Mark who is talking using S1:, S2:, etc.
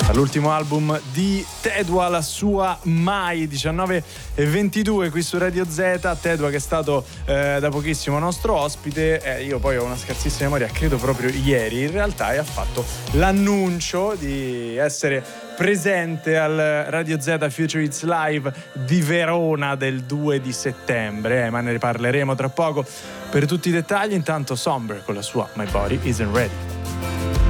S1: All'ultimo album di Tedua, la sua Mai, 19:22 qui su Radio Z. Tedua che è stato da pochissimo nostro ospite, io poi ho una scarsissima memoria, credo proprio ieri in realtà, e ha fatto l'annuncio di essere presente al Radio Z Future Hits Live di Verona del 2 di settembre, ma ne parleremo tra poco. Per tutti i dettagli intanto Somber con la sua My Body Isn't Ready.